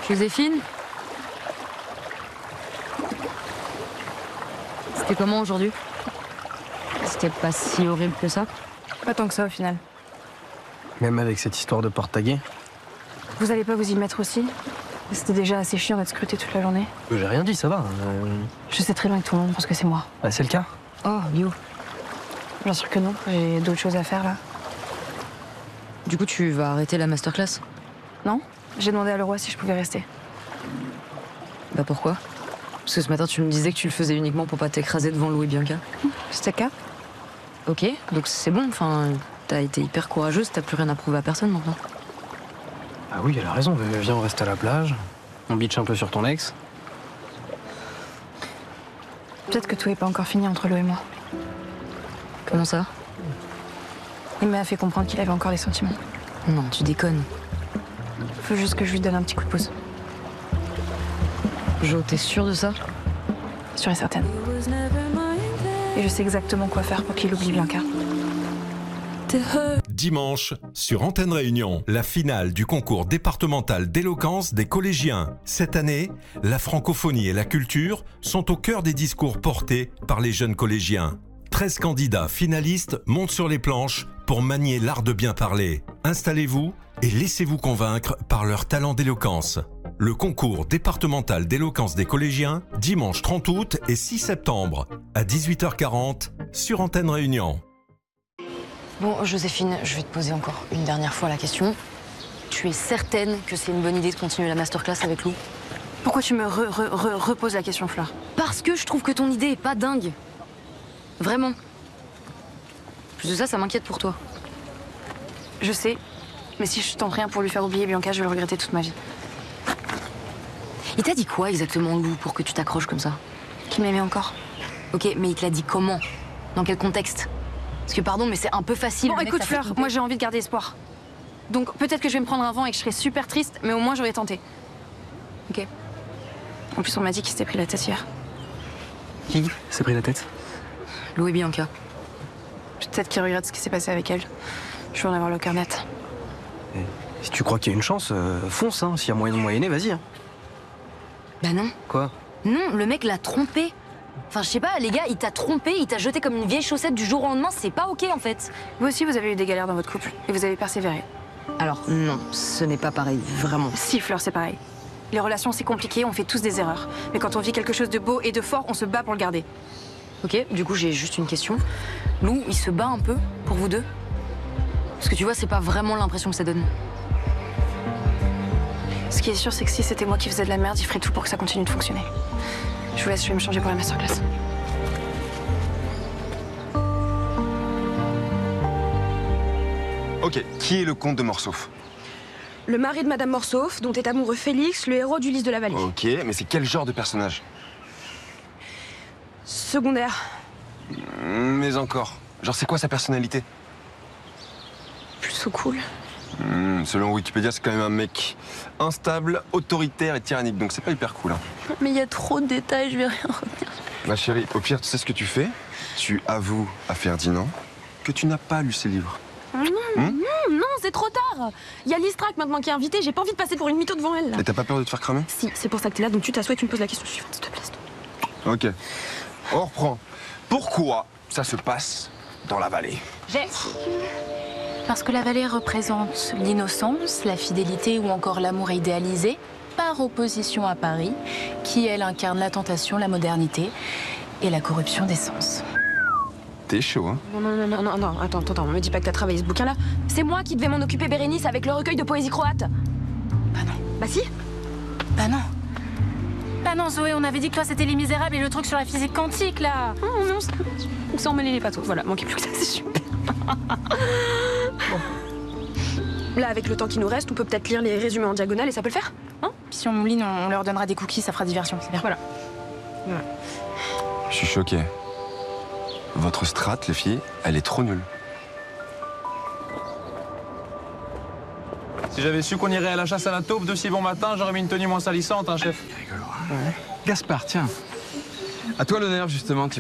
Joséphine? C'était comment aujourd'hui? C'était pas si horrible que ça? Pas tant que ça au final. Même avec cette histoire de porte-taguet. Vous allez pas vous y mettre aussi? C'était déjà assez chiant d'être scruté toute la journée. J'ai rien dit, ça va. Je sais très bien que tout le monde pense que c'est moi. Bah, c'est le cas. Oh, Yo. Bien sûr que non, j'ai d'autres choses à faire là. Du coup, tu vas arrêter la masterclass? Non? J'ai demandé à Leroy si je pouvais rester. Bah pourquoi? Parce que ce matin, tu me disais que tu le faisais uniquement pour pas t'écraser devant Lou et Bianca. C'était le cas? Ok, donc c'est bon, enfin, t'as été hyper courageuse, t'as plus rien à prouver à personne maintenant. Ah oui, elle a raison. Viens, on reste à la plage. On bitch un peu sur ton ex. Peut-être que tout est pas encore fini entre Lou et moi. Comment ça? Il m'a fait comprendre qu'il avait encore des sentiments. Non, tu déconnes. Faut juste que je lui donne un petit coup de pouce. Jo, t'es sûre de ça? Sûre et certaine. Et je sais exactement quoi faire pour qu'il oublie Bianca. Dimanche, sur Antenne Réunion, la finale du concours départemental d'éloquence des collégiens. Cette année, la francophonie et la culture sont au cœur des discours portés par les jeunes collégiens. 13 candidats finalistes montent sur les planches pour manier l'art de bien parler. Installez-vous et laissez-vous convaincre par leur talent d'éloquence. Le concours départemental d'éloquence des collégiens, dimanche 30 août et 6 septembre, à 18h40, sur Antenne Réunion. Bon, Joséphine, je vais te poser encore une dernière fois la question. Tu es certaine que c'est une bonne idée de continuer la masterclass avec Lou? Pourquoi tu me reposes la question, Fleur? Parce que je trouve que ton idée est pas dingue. Vraiment. Plus de ça, ça m'inquiète pour toi. Je sais, mais si je tente rien pour lui faire oublier Bianca, je vais le regretter toute ma vie. Il t'a dit quoi exactement, Lou, pour que tu t'accroches comme ça? Qu'il m'aimait encore. Ok, mais il te l'a dit comment? Dans quel contexte? Parce que pardon, mais c'est un peu facile. Bon, écoute, Fleur, moi j'ai envie de garder espoir. Donc peut-être que je vais me prendre un vent et que je serai super triste, mais au moins j'aurais tenté. Ok. En plus, on m'a dit qu'il s'était pris la tête hier. Qui s'est pris la tête? Lou et Bianca. Peut-être qu'il regrette ce qui s'est passé avec elle. Je veux en avoir le cœur net. Et si tu crois qu'il y a une chance, fonce, hein. S'il y a moyen de moyenner, vas-y. Hein. Bah non. Quoi? Non, le mec l'a trompé. Enfin, je sais pas, les gars, il t'a trompé, il t'a jeté comme une vieille chaussette du jour au lendemain, c'est pas ok en fait. Vous aussi, vous avez eu des galères dans votre couple et vous avez persévéré. Alors non, ce n'est pas pareil, vraiment. Si, Fleur, c'est pareil. Les relations, c'est compliqué, on fait tous des erreurs. Mais quand on vit quelque chose de beau et de fort, on se bat pour le garder. Ok, du coup, j'ai juste une question. Lou, il se bat un peu pour vous deux? Parce que tu vois, c'est pas vraiment l'impression que ça donne. Ce qui est sûr, c'est que si c'était moi qui faisais de la merde, il ferait tout pour que ça continue de fonctionner. Je vous laisse, je vais me changer pour la masterclass. Ok, qui est le comte de Morsauf? Le mari de Madame Morsauf, dont est amoureux Félix, le héros d'Ulysse de la Vallée. Ok, mais c'est quel genre de personnage? Secondaire. Mais encore. Genre, c'est quoi sa personnalité? Plutôt cool. Selon Wikipédia, c'est quand même un mec instable, autoritaire et tyrannique, donc c'est pas hyper cool. Hein. Mais il y a trop de détails, je vais rien retenir. Ma chérie, au pire, tu sais ce que tu fais? Tu avoues à Ferdinand que tu n'as pas lu ses livres. Non, c'est trop tard. Il y a Listrac maintenant qui est invitée, j'ai pas envie de passer pour une mytho devant elle. Là. Et t'as pas peur de te faire cramer? Si, c'est pour ça que t'es là, donc tu t'assois et tu me poses la question suivante, s'il te plaît. Ok. On reprend. Pourquoi ça se passe dans la vallée? Parce que la vallée représente l'innocence, la fidélité ou encore l'amour idéalisé, par opposition à Paris, qui, elle, incarne la tentation, la modernité et la corruption des sens. T'es chaud, hein? Non, attends, me dis pas que t'as travaillé ce bouquin-là. C'est moi qui devais m'en occuper, Bérénice, avec le recueil de poésie croate. Bah non. Bah si. Bah non. Bah non, Zoé, on avait dit que toi c'était Les Misérables et le truc sur la physique quantique, là. Non, ça emmêlait les patos. Voilà, manquait plus que ça, c'est super. Bon. Là, avec le temps qui nous reste, on peut peut-être lire les résumés en diagonale et ça peut le faire, hein? Puis si on mouline, on leur donnera des cookies, ça fera diversion, c'est bien. Voilà. Je suis choqué. Votre strat, les filles, elle est trop nulle. Si j'avais su qu'on irait à la chasse à la taupe de si bon matin, j'aurais mis une tenue moins salissante, hein, chef. Gaspard, tiens. À toi l'honneur, justement.